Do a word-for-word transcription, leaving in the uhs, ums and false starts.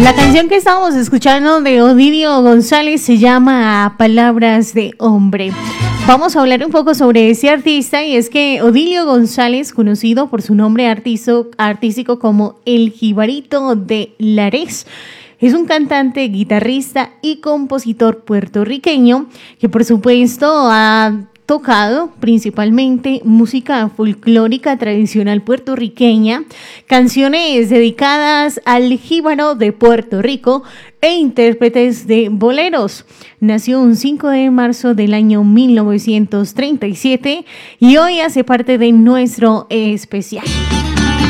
La canción que estábamos escuchando de Odilio González se llama Palabras de Hombre. Vamos a hablar un poco sobre ese artista, y es que Odilio González, conocido por su nombre artizo, artístico como El Jibarito de Lares, es un cantante, guitarrista y compositor puertorriqueño que por supuesto ha tocado principalmente música folclórica tradicional puertorriqueña, canciones dedicadas al jíbaro de Puerto Rico e intérpretes de boleros. Nació un cinco de marzo del año mil novecientos treinta y siete y hoy hace parte de nuestro especial.